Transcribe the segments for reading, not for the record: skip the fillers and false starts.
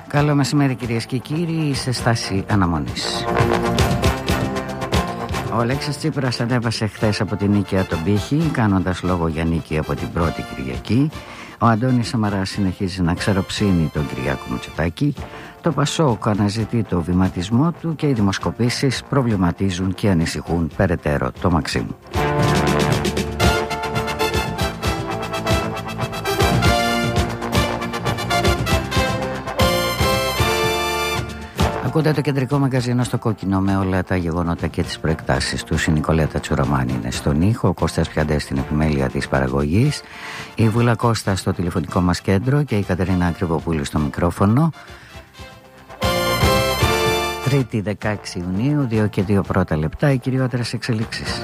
Καλό μεσημέρι κυρίες και κύριοι, σε στάση αναμονής. Ο Αλέξης Τσίπρας ανέβασε χθες από την Νίκαια τον πύχη, κάνοντας λόγο για νίκη από την πρώτη Κυριακή. Ο Αντώνης Σαμαράς συνεχίζει να ξεροψύνει τον Κυριάκο Μητσοτάκη. Το Πασόκ αναζητεί το βηματισμό του και οι δημοσκοπήσεις προβληματίζουν και ανησυχούν περαιτέρω το Μαξίμου. Ακούτε το κεντρικό μαγκαζίνο στο κόκκινο με όλα τα γεγονότα και τις προεκτάσεις του. Η Νικολέτα Τσουραμάνη είναι στον ήχο, ο Κώστας Πιαντές στην επιμέλεια της παραγωγής, η Βούλα Κώστα στο τηλεφωνικό μας κέντρο και η Κατερίνα Ακριβοπούλου στο μικρόφωνο. Τρίτη 16 Ιουνίου, 2 και 2 πρώτα λεπτά, οι κυριότερες εξελίξεις.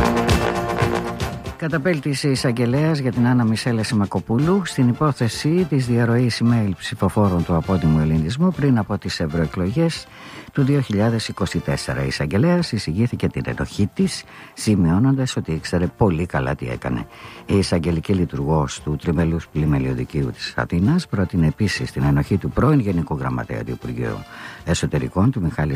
Καταπέλτησε εισαγγελέας για την Άννα Μισέλα Σιμακοπούλου στην υπόθεση της διαρροής email ψηφοφόρων του απότιμου ελληνισμού πριν από τις ευρωεκλογές του 2024. Η εισαγγελέας εισηγήθηκε την ενοχή της, σημειώνοντας ότι ήξερε πολύ καλά τι έκανε. Η εισαγγελική λειτουργός του Τριμελούς Πλημελιωδικείου της Αθήνας πρότεινε επίσης την ενοχή του πρώην Γενικού Γραμματέα του Υπουργείου Εσωτερικών, του Μιχάλη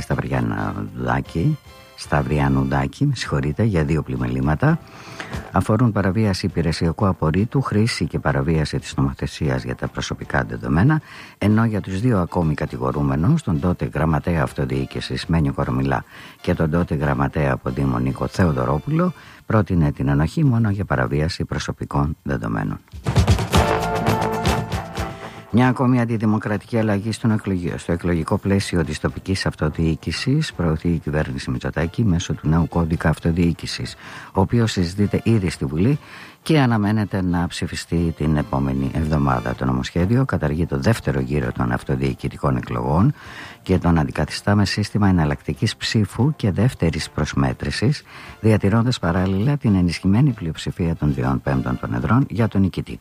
Σταυριανουδάκη, για 2 πλημελήματα. Αφορούν παραβίαση υπηρεσιακού απορρίτου, χρήση και παραβίαση της νομοθεσίας για τα προσωπικά δεδομένα, ενώ για τους 2 ακόμη κατηγορούμενους, τον τότε γραμματέα αυτοδιοίκησης Μένιο Κορομιλά και τον τότε γραμματέα από Δήμο Νίκο Θεοδωρόπουλο, πρότεινε την ενοχή μόνο για παραβίαση προσωπικών δεδομένων. Μια ακόμη αντιδημοκρατική αλλαγή στο εκλογικό πλαίσιο της τοπικής αυτοδιοίκησης προωθεί η κυβέρνηση Μητσοτάκη μέσω του νέου κώδικα αυτοδιοίκησης, ο οποίος συζητείται ήδη στη Βουλή και αναμένεται να ψηφιστεί την επόμενη εβδομάδα. Το νομοσχέδιο καταργεί το δεύτερο γύρο των αυτοδιοικητικών εκλογών και τον αντικαθιστά με σύστημα εναλλακτικής ψήφου και δεύτερης προσμέτρησης, διατηρώντας παράλληλα την ενισχυμένη πλειοψηφία των 2/5 των εδρών για τον νικητή.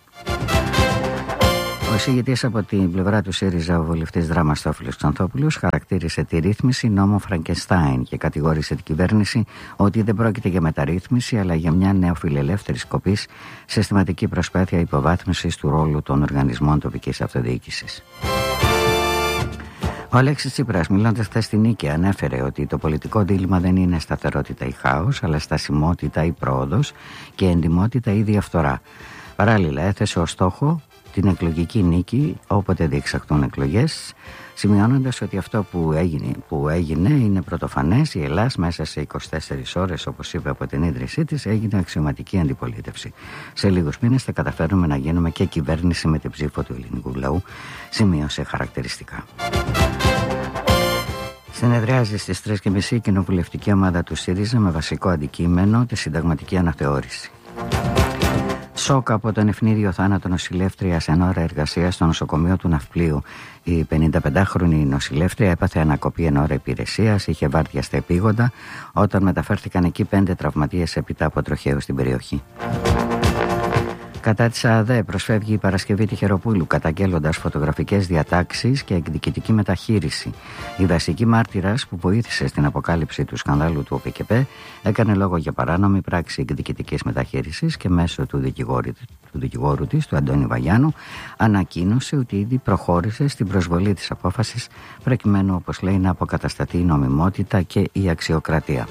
Ο εισηγητής από την πλευρά του ΣΥΡΙΖΑ, ο βουλευτής Δράμας Τόφιλος Ξανθόπουλος, χαρακτήρισε τη ρύθμιση νόμο Φραγκενστάιν και κατηγόρησε την κυβέρνηση ότι δεν πρόκειται για μεταρρύθμιση αλλά για μια νεοφιλελεύθερη σκοπής συστηματική προσπάθεια υποβάθμισης του ρόλου των οργανισμών τοπικής αυτοδιοίκησης. Ο Αλέξης Τσίπρας, μιλώντας χθες στην Νίκαια, ανέφερε ότι το πολιτικό δίλημμα δεν είναι σταθερότητα ή χάος, αλλά στασιμότητα ή πρόοδος και εντιμότητα ή διαφθορά. Παράλληλα, έθεσε ως στόχο την εκλογική νίκη όποτε διεξαχθούν εκλογές, σημειώνοντας ότι αυτό που έγινε είναι πρωτοφανές. Η Ελλάς μέσα σε 24 ώρες, όπως είπε από την ίδρυσή της, έγινε αξιωματική αντιπολίτευση. Σε λίγους μήνες θα καταφέρουμε να γίνουμε και κυβέρνηση με την ψήφο του ελληνικού λαού, σημείωσε χαρακτηριστικά. Συνεδριάζει στις 3:30 η κοινοβουλευτική ομάδα του ΣΥΡΙΖΑ με βασικό αντικείμενο τη συνταγματική αναθεώρηση. Σοκ από τον ευνίδιο θάνατο νοσηλεύτριας εν ώρα εργασίας στο νοσοκομείο του Ναυπλίου. Η 55χρονη νοσηλεύτρια έπαθε ανακοπή εν ώρα υπηρεσίας, είχε βάρδια στα επίγοντα όταν μεταφέρθηκαν εκεί 5 τραυματίες έπειτα από τροχαίο στην περιοχή. Κατά της ΑΔΕ προσφεύγει η Παρασκευή Τυχεροπούλου, καταγγέλλοντας φωτογραφικές διατάξεις και εκδικητική μεταχείριση. Η βασική μάρτυρας που βοήθησε στην αποκάλυψη του σκανδάλου του ΟΠΚΠ έκανε λόγο για παράνομη πράξη εκδικητικής μεταχείρισης και μέσω του δικηγόρου της, του Αντώνη Βαγιάννου, ανακοίνωσε ότι ήδη προχώρησε στην προσβολή της απόφασης προκειμένου, όπως λέει, να αποκατασταθεί η νομιμότητα και η αξιοκρατία.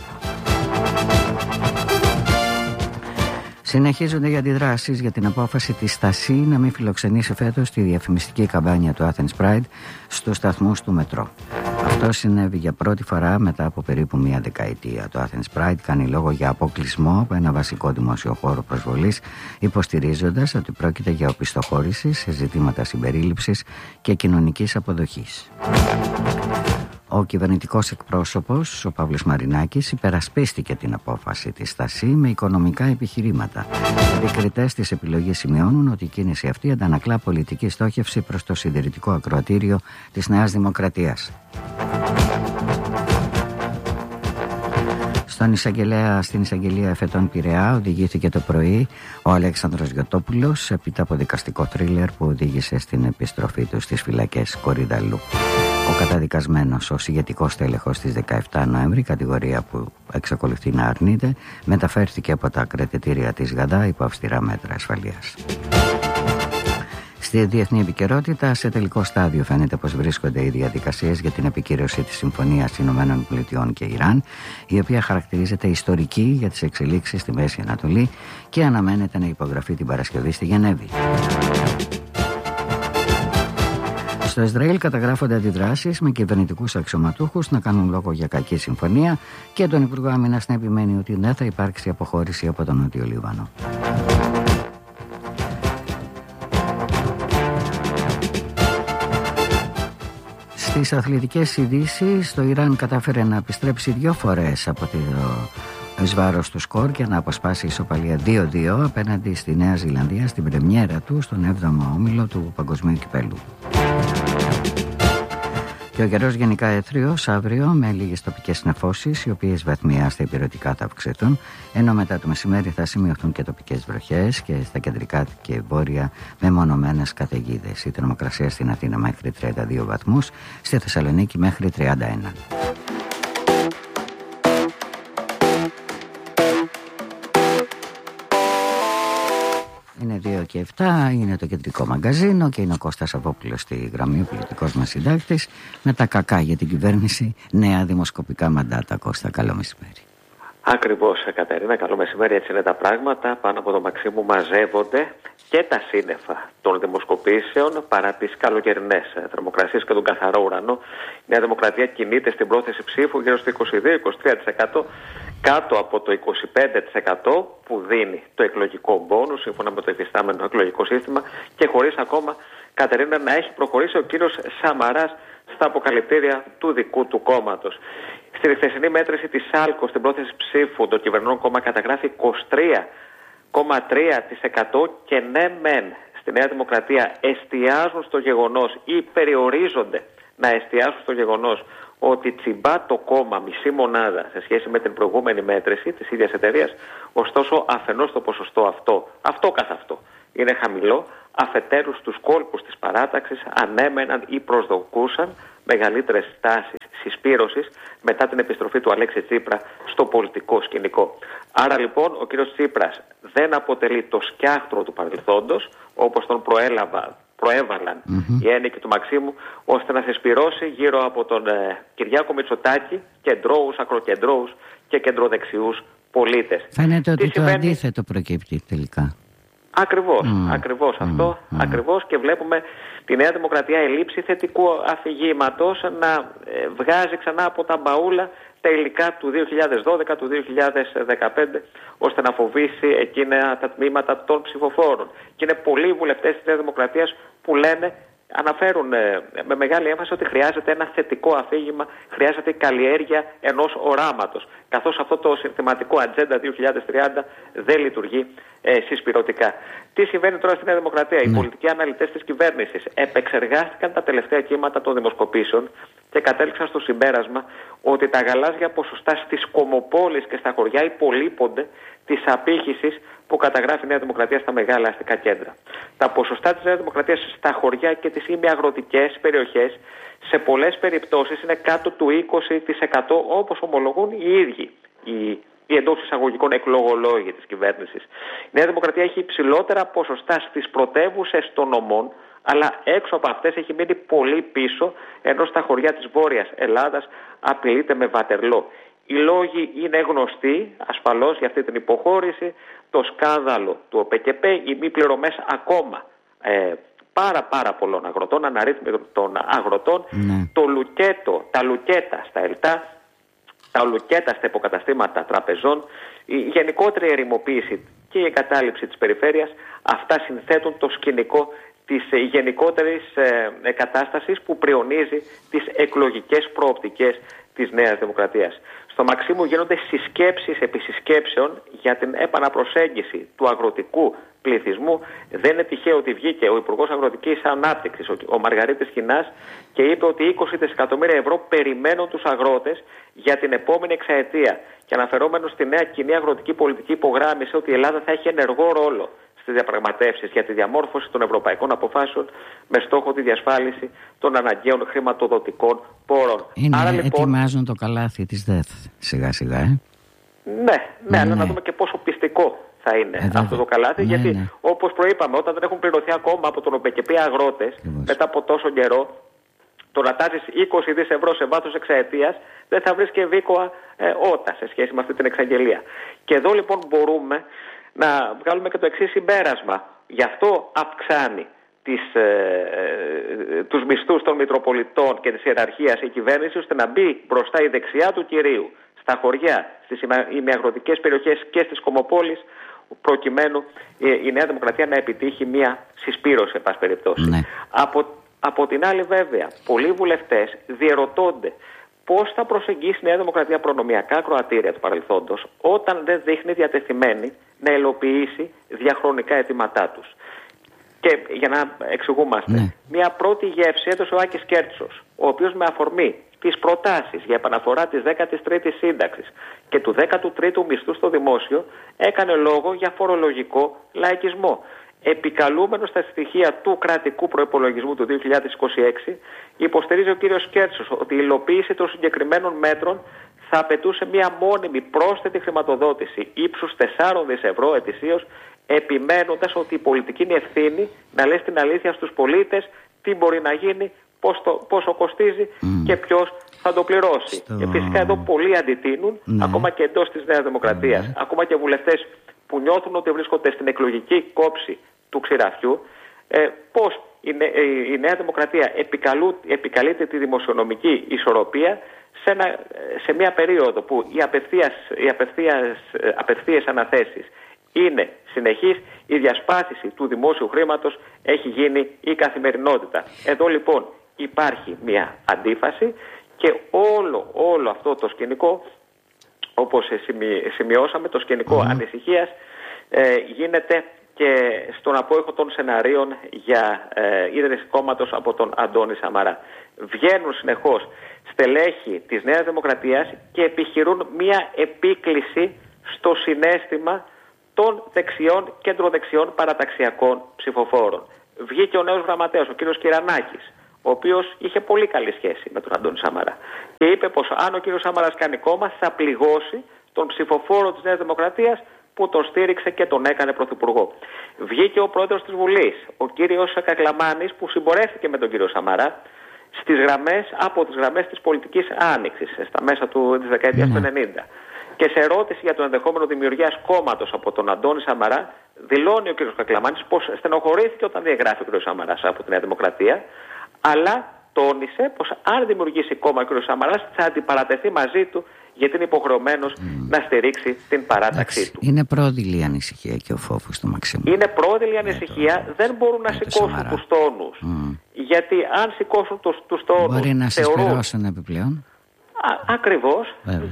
Συνεχίζονται οι αντιδράσεις για την απόφαση της Στασί να μην φιλοξενήσει φέτος τη διαφημιστική καμπάνια του Athens Pride στους σταθμούς του μετρό. Αυτό συνέβη για πρώτη φορά μετά από περίπου μία δεκαετία. Το Athens Pride κάνει λόγο για αποκλεισμό από ένα βασικό δημόσιο χώρο προσβολής, υποστηρίζοντας ότι πρόκειται για οπισθοχώρηση σε ζητήματα συμπερίληψης και κοινωνικής αποδοχής. Ο κυβερνητικός εκπρόσωπος, ο Παύλος Μαρινάκης, υπερασπίστηκε την απόφαση της Στασί με οικονομικά επιχειρήματα. Οι επικριτές της επιλογής σημειώνουν ότι η κίνηση αυτή αντανακλά πολιτική στόχευση προς το συντηρητικό ακροατήριο της Νέας Δημοκρατίας. Στην εισαγγελία εφετών Πειραιά οδηγήθηκε το πρωί ο Αλέξανδρος Γιωτόπουλος έπειτα από δικαστικό θρίλερ που οδήγησε στην επιστροφή του στις φυλακές Κορυδαλλού. Ο καταδικασμένος ως ηγετικός τέλεχος στις 17 Νοέμβρη, κατηγορία που εξακολουθεί να αρνείται, μεταφέρθηκε από τα κρατητήρια της ΓΑΔΑ υπό αυστηρά μέτρα ασφαλείας. Στη διεθνή επικαιρότητα, σε τελικό στάδιο φαίνεται πως βρίσκονται οι διαδικασίες για την επικύρωση της Συμφωνίας Ηνωμένων Πολιτειών και Ιράν, η οποία χαρακτηρίζεται ιστορική για τις εξελίξεις στη Μέση Ανατολή και αναμένεται να υπογραφεί την Παρασκευή στη Γενέβη. Στο Ισραήλ καταγράφονται αντιδράσεις με κυβερνητικούς αξιωματούχους να κάνουν λόγο για κακή συμφωνία και τον Υπουργό Άμυνας να επιμένει ότι δεν θα υπάρξει αποχώρηση από τον Νότιο Λίβανο. Στις αθλητικές ειδήσεις, το Ιράν κατάφερε να επιστρέψει 2 φορές από το βάρος του σκορ και να αποσπάσει ισοπαλία 2-2 απέναντι στη Νέα Ζηλανδία στην πρεμιέρα του στον 7ο όμιλο του Παγκοσμίου Κυπέλλου. Και ο καιρός γενικά έθριος αύριο με λίγες τοπικές νεφώσεις, οι οποίες βαθμιαία στα υπηρετικά θα αυξηθούν, ενώ μετά το μεσημέρι θα σημειωθούν και τοπικές βροχές και στα κεντρικά και βόρεια μεμονωμένες καταιγίδες. Η θερμοκρασία στην Αθήνα μέχρι 32 βαθμούς, στη Θεσσαλονίκη μέχρι 31. Είναι 2 και 7, είναι το κεντρικό μαγκαζίνο και είναι ο Κώστας Αβόπουλος στη γραμμή, ο πολιτικός μας συντάκτης, με τα κακά για την κυβέρνηση, νέα δημοσκοπικά μαντάτα. Κώστα, καλό μεσημέρι. Ακριβώς, Κατερίνα, καλό μεσημέρι. Έτσι είναι τα πράγματα. Πάνω από το Μαξίμου μαζεύονται και τα σύννεφα των δημοσκοπήσεων παρά τις καλοκαιρινές θερμοκρασίες και τον καθαρό ουρανό. Η Νέα Δημοκρατία κινείται στην πρόθεση ψήφου γύρω στο 22-23%, κάτω από το 25% που δίνει το εκλογικό μπόνους σύμφωνα με το υφιστάμενο εκλογικό σύστημα και χωρίς ακόμα, Κατερίνα, να έχει προχωρήσει ο κύριος Σαμαράς στα αποκαλυπτήρια του δικού του κόμματος. Στη χθεσινή μέτρηση της ΣΑΛΚΟ στην πρόθεση ψήφου το κυβερνών κόμμα καταγράφει 23,3% και ναι μεν στη Νέα Δημοκρατία εστιάζουν στο γεγονός ή περιορίζονται να εστιάσουν στο γεγονός ότι τσιμπά το κόμμα μισή μονάδα σε σχέση με την προηγούμενη μέτρηση της ίδιας εταιρείας, ωστόσο αφενός το ποσοστό αυτό καθ' αυτό είναι χαμηλό, αφετέρου στους κόλπους της παράταξης ανέμεναν ή προσδοκούσαν μεγαλύτερες τάσεις συσπήρωσης μετά την επιστροφή του Αλέξη Τσίπρα στο πολιτικό σκηνικό. Άρα λοιπόν ο κύριος Τσίπρας δεν αποτελεί το σκιάχτρο του παρελθόντος, όπως τον προέβαλαν οι ένικοι του Μαξίμου, ώστε να συσπυρώσει γύρω από τον Κυριάκο Μητσοτάκη κεντρώους, ακροκεντρώους και κεντροδεξιούς πολίτες. Φαίνεται ότι το αντίθετο προκύπτει τελικά. Ακριβώς αυτό, ακριβώς, και βλέπουμε τη Νέα Δημοκρατία ελήψη θετικού αφηγήματος να βγάζει ξανά από τα μπαούλα τα υλικά του 2012, του 2015, ώστε να φοβήσει εκείνα τα τμήματα των ψηφοφόρων. Και είναι πολλοί βουλευτές της Νέας Δημοκρατίας που αναφέρουν με μεγάλη έμφαση ότι χρειάζεται ένα θετικό αφήγημα, χρειάζεται η καλλιέργεια ενός οράματος, καθώς αυτό το συνθηματικό Ατζέντα 2030 δεν λειτουργεί συσπηρωτικά. Τι συμβαίνει τώρα στη Νέα Δημοκρατία? Οι πολιτικοί αναλυτές της κυβέρνησης επεξεργάστηκαν τα τελευταία κύματα των δημοσκοπήσεων και κατέληξαν στο συμπέρασμα ότι τα γαλάζια ποσοστά στις κομμοπόλεις και στα χωριά υπολείπονται της απήχησης που καταγράφει η Νέα Δημοκρατία στα μεγάλα αστικά κέντρα. Τα ποσοστά της Νέας Δημοκρατίας στα χωριά και τις ημιαγροτικές περιοχές σε πολλές περιπτώσεις είναι κάτω του 20%, όπως ομολογούν οι ίδιοι οι εντός εισαγωγικών εκλογολόγοι της κυβέρνησης. Η Νέα Δημοκρατία έχει υψηλότερα ποσοστά στις πρωτεύουσες των νομών, αλλά έξω από αυτές έχει μείνει πολύ πίσω, ενώ στα χωριά της Βόρειας Ελλάδας απειλείται με βατερλό. Οι λόγοι είναι γνωστοί ασφαλώς για αυτή την υποχώρηση, το σκάνδαλο του ΟΠΕΚΕΠΕ, οι μη πληρωμές ακόμα πάρα πολλών αγροτών, αναρρύθμιτων αγροτών, τα λουκέτα στα ΕΛΤΑ, τα λουκέτα στα υποκαταστήματα τραπεζών, η γενικότερη ερημοποίηση και η εγκατάλειψη της περιφέρειας, αυτά συνθέτουν το σκηνικό της γενικότερης κατάστασης που πριονίζει τις εκλογικές προοπτικές της Νέας Δημοκρατίας. Στο Μαξίμου γίνονται συσκέψεις επί συσκέψεων για την επαναπροσέγγιση του αγροτικού πληθυσμού. Δεν είναι τυχαίο ότι βγήκε ο Υπουργός Αγροτικής Ανάπτυξης, ο Μαργαρίτης Χινάς, και είπε ότι 20 δισεκατομμύρια ευρώ περιμένουν τους αγρότες για την επόμενη εξαετία. Και αναφερόμενος στη νέα κοινή αγροτική πολιτική, υπογράμμισε ότι η Ελλάδα θα έχει ενεργό ρόλο στις διαπραγματεύσεις για τη διαμόρφωση των ευρωπαϊκών αποφάσεων με στόχο τη διασφάλιση των αναγκαίων χρηματοδοτικών πόρων. Άρα, λοιπόν, ετοιμάζουν το καλάθι της ΔΕΘ σιγά σιγά. Ναι, αλλά να δούμε και πόσο πιστικό θα είναι αυτό το καλάθι, γιατί όπως προείπαμε, όταν δεν έχουν πληρωθεί ακόμα από τον ΟΠΕΚΕΠΗ αγρότες, μετά από τόσο καιρό, το να τάζεις 20 δις ευρώ σε βάθος εξαετίας δεν θα βρεις και ευήκοα ότα σε σχέση με αυτή την εξαγγελία. Και εδώ λοιπόν μπορούμε να βγάλουμε και το εξής συμπέρασμα. Γι' αυτό αυξάνει τους μισθούς των Μητροπολιτών και της ιεραρχίας η κυβέρνηση, ώστε να μπει μπροστά η δεξιά του κυρίου στα χωριά, στις ημιαγροτικές περιοχές και στις κομμοπόλεις, προκειμένου η Νέα Δημοκρατία να επιτύχει μια συσπήρωση, εν πάση περιπτώσει. Ναι. Από την άλλη, βέβαια, πολλοί βουλευτές διερωτώνται πώς θα προσεγγίσει η Νέα Δημοκρατία προνομιακά κροατήρια του παρελθόντος, όταν δεν δείχνει διατεθειμένη να υλοποιήσει διαχρονικά αιτήματά τους. Και για να εξηγούμαστε, μια πρώτη γεύση έδωσε ο Άκης Κέρτσος, ο οποίος με αφορμή τις προτάσεις για επαναφορά της 13ης σύνταξης και του 13ου μισθού στο δημόσιο έκανε λόγο για φορολογικό λαϊκισμό. Επικαλούμενος στα στοιχεία του κρατικού προϋπολογισμού του 2026, υποστηρίζει ο κύριος Κέρτσος ότι η υλοποίηση των συγκεκριμένων μέτρων θα απαιτούσε μια μόνιμη πρόσθετη χρηματοδότηση ύψους 4 δις ευρώ ετησίως, επιμένοντας ότι η πολιτική είναι ευθύνη να λέει την αλήθεια στους πολίτες τι μπορεί να γίνει, πόσο κοστίζει και ποιος θα το πληρώσει. Και φυσικά εδώ πολλοί αντιτείνουν, ακόμα και εντός της Νέας Δημοκρατίας, ακόμα και βουλευτές που νιώθουν ότι βρίσκονται στην εκλογική κόψη του ξηραφιού, πώς η Νέα Δημοκρατία επικαλείται τη δημοσιονομική ισορροπία σε μια περίοδο που οι απευθείας αναθέσεις είναι συνεχής, η διασπάθηση του δημόσιου χρήματος έχει γίνει η καθημερινότητα. Εδώ λοιπόν υπάρχει μια αντίφαση και όλο αυτό το σκηνικό, όπως σημειώσαμε, το σκηνικό ανησυχίας γίνεται και στον απόϊχο των σεναρίων για ίδρυση κόμματος από τον Αντώνη Σαμαρά. Βγαίνουν συνεχώς στελέχη της Νέας Δημοκρατίας και επιχειρούν μια επίκληση στο συναίσθημα των δεξιών, κεντροδεξιών παραταξιακών ψηφοφόρων. Βγήκε ο νέος γραμματέας, ο κύριος Κυρανάκης, ο οποίος είχε πολύ καλή σχέση με τον Αντώνη Σαμαρά. Και είπε πως αν ο κύριος Σαμαράς κάνει κόμμα θα πληγώσει τον ψηφοφόρο της Νέας Δημοκρατίας που τον στήριξε και τον έκανε πρωθυπουργό. Βγήκε ο πρόεδρος της Βουλής, ο κύριος Κακλαμάνης, που συμπορεύτηκε με τον κύριο Σαμαρά από τις γραμμές της πολιτικής άνοιξης στα μέσα της δεκαετίας του 90. Και σε ερώτηση για το ενδεχόμενο δημιουργίας κόμματος από τον Αντώνη Σαμαρά, δηλώνει ο κ. Κακλαμάνης πως στενοχωρήθηκε όταν διαγράφει ο κ. Σαμαράς από τη Νέα Δημοκρατία, αλλά τόνισε πως αν δημιουργήσει κόμμα ο κ. Σαμαράς θα αντιπαρατεθεί μαζί του, γιατί είναι υποχρεωμένος να στηρίξει την παράταξή του. Είναι πρόδειλη η ανησυχία και ο φόβος του Μαξίμου. Είναι πρόδειλη η ανησυχία, δεν μπορούν να σηκώσουν τους τόνους. Γιατί αν σηκώσουν τους τόνους, μπορεί να συσπηρώσουν επιπλέον. Ακριβώς,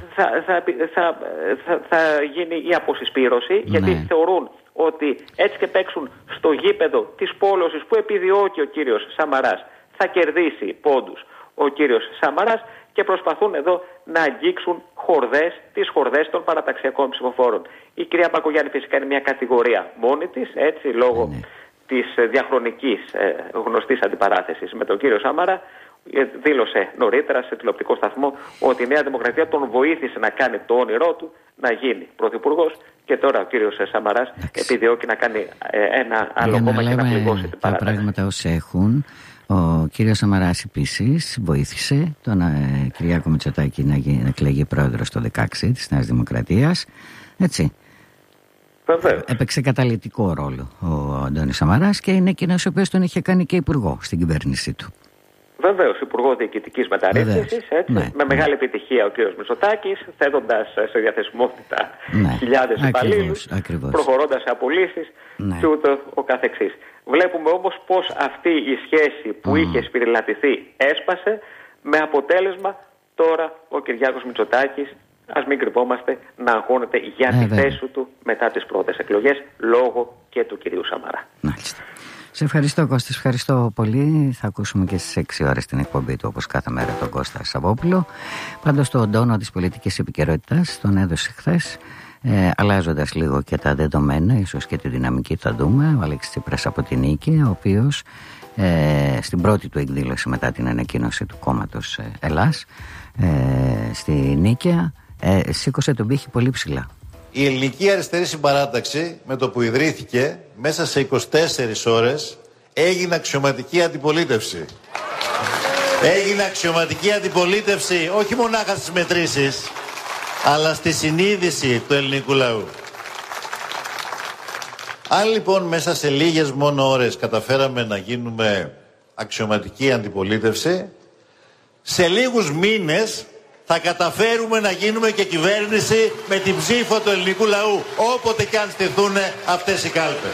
θα γίνει η αποσυσπήρωση, γιατί θεωρούν ότι έτσι και παίξουν στο γήπεδο της πόλωσης που επιδιώκει ο κύριος Σαμαράς, θα κερδίσει πόντους ο κύριος Σαμαράς, και προσπαθούν εδώ να αγγίξουν τις χορδές των παραταξιακών ψηφοφόρων. Η κυρία Μπακογιάννη φυσικά είναι μια κατηγορία μόνη της, έτσι, λόγω της διαχρονικής γνωστής αντιπαράθεσης με τον κύριο Σαμαρά. Δήλωσε νωρίτερα σε τηλεοπτικό σταθμό ότι η Νέα Δημοκρατία τον βοήθησε να κάνει το όνειρό του να γίνει πρωθυπουργός, και τώρα ο κύριος Σαμαράς επιδιώκει να κάνει ένα άλλο κόμμα και να πληγώσει την παράταξη. Τα πράγματα ως έχουν. Ο κύριος Σαμαράς επίσης βοήθησε τον Κυριάκο Μητσοτάκη να εκλεγεί πρόεδρος το 2016 της Νέας Δημοκρατίας. Έτσι. Βεβαίως. Έπαιξε καταλυτικό ρόλο ο Αντώνης Σαμαράς και είναι εκείνος ο οποίος τον είχε κάνει και υπουργό στην κυβέρνησή του. Βεβαίως, υπουργό διοικητικής μεταρρύθμισης, με μεγάλη επιτυχία ο κ. Μητσοτάκης, θέτοντας σε διαθεσιμότητα χιλιάδες υπαλλήλους, προχωρώντας σε απολύσεις και ούτω ο καθεξής. Βλέπουμε όμως πως αυτή η σχέση που είχε σφυριλατηθεί έσπασε, με αποτέλεσμα τώρα ο Κυριάκος Μητσοτάκης, ας μην κρυβόμαστε, να αγχώνεται για τη θέση του μετά τις πρώτες εκλογές, λόγω και του κυρίου Σαμαρά. Μάλιστα. Σε ευχαριστώ, Κώστα, ευχαριστώ πολύ. Θα ακούσουμε και στις 6 ώρες την εκπομπή του, όπως κάθε μέρα, τον Κώστα Σαββόπουλο. Πάντως τον τόνο της πολιτικής επικαιρότητας τον έδωσε χθες, αλλάζοντας λίγο και τα δεδομένα, ίσως και τη δυναμική θα δούμε. Ο Αλέξης Τσίπρας από την Νίκη, ο οποίος στην πρώτη του εκδήλωση μετά την ανακοίνωση του κόμματος Ελλάς στη Νίκαια, σήκωσε τον πύχη πολύ ψηλά. Η Ελληνική Αριστερή Συμπαράταξη, με το που ιδρύθηκε, μέσα σε 24 ώρες έγινε αξιωματική αντιπολίτευση. Έγινε αξιωματική αντιπολίτευση όχι μονάχα στις μετρήσεις, αλλά στη συνείδηση του ελληνικού λαού. Αν λοιπόν μέσα σε λίγες μόνο ώρες καταφέραμε να γίνουμε αξιωματική αντιπολίτευση, σε λίγους μήνες θα καταφέρουμε να γίνουμε και κυβέρνηση με την ψήφο του ελληνικού λαού, όποτε και αν στηθούν αυτές οι κάλπες.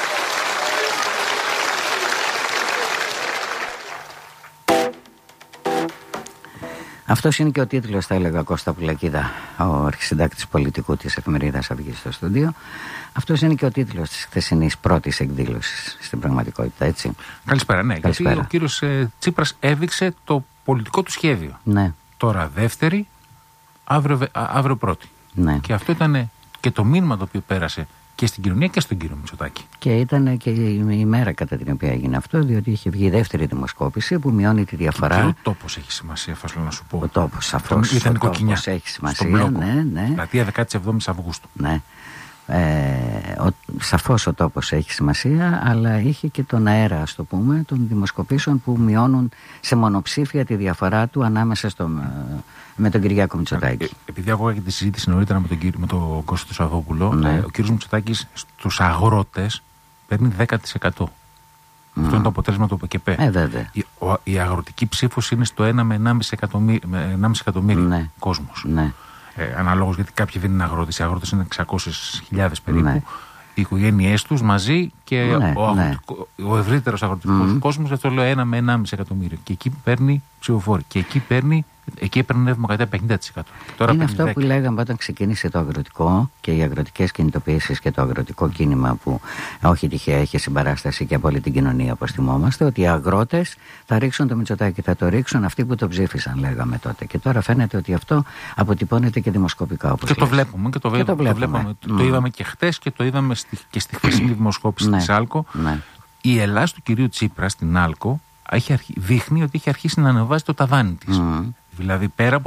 Αυτός είναι και ο τίτλος, θα έλεγα, Κώστα Πουλακίδα, ο αρχισυντάκτης πολιτικού της εφημερίδας Αυγή στο στούντιο. Αυτός είναι και ο τίτλος της χθεσινής πρώτης εκδήλωσης στην πραγματικότητα, έτσι. Καλησπέρα, ναι. Καλησπέρα. Γιατί ο κύριος Τσίπρας έδειξε το πολιτικό του σχέδιο. Ναι. Τώρα δεύτερη, αύριο πρώτη. Ναι. Και αυτό ήταν και το μήνυμα το οποίο πέρασε και στην κοινωνία και στον κύριο Μητσοτάκη. Και ήταν και η μέρα κατά την οποία έγινε αυτό, διότι είχε βγει η δεύτερη δημοσκόπηση που μειώνει τη διαφορά. Και ο τόπος έχει σημασία, θα θέλω να σου πω. Ο τόπος, σαφώς. Ήταν η κοκκινιά. Έχει σημασία. Ναι. Πλατεία 17 Αυγούστου. Ναι. Σαφώς ο τόπος έχει σημασία, αλλά είχε και τον αέρα, ας το πούμε, των δημοσκοπήσεων που μειώνουν σε μονοψήφια τη διαφορά του ανάμεσα με τον Κυριάκο Μητσοτάκη. Επειδή άκουγα και τη συζήτηση νωρίτερα με τον Κώστα Σαδόπουλο, ναι. Ο κύριος Μητσοτάκης στους αγρότες παίρνει 10%. Αυτό είναι το αποτέλεσμα του ΠΚΠ. Βέβαια. Η αγροτική ψήφος είναι στο 1 με 1,5 εκατομμύριο ναι. κόσμος. Ναι. Αναλόγως, γιατί κάποιοι δεν είναι αγρότες. Οι αγρότες είναι 600.000 περίπου. Ναι. Οι οικογένειές τους μαζί και ο ευρύτερος αγροτικός κόσμος, αυτό λέω 1 με 1,5 εκατομμύριο. Και εκεί παίρνει ψηφοφόροι. Και εκεί έπαιρνε Δημοκρατία 50%. Τώρα είναι αυτό που λέγαμε όταν ξεκίνησε το αγροτικό και οι αγροτικές κινητοποιήσεις και το αγροτικό κίνημα, που όχι τυχαία έχει συμπαράσταση και από όλη την κοινωνία, όπως θυμόμαστε, ότι οι αγρότες θα ρίξουν το Μητσοτάκη, θα το ρίξουν αυτοί που το ψήφισαν, λέγαμε τότε. Και τώρα φαίνεται ότι αυτό αποτυπώνεται και δημοσκοπικά. Όπως και το βλέπουμε. Το είδαμε και χτες και το είδαμε και στη χθεσινή δημοσκόπηση της Άλκο. Ναι. Η Ελλάς του κυρίου Τσίπρα στην Άλκο δείχνει ότι έχει αρχίσει να ανεβάζει το ταβάνι της. Δηλαδή πέρα από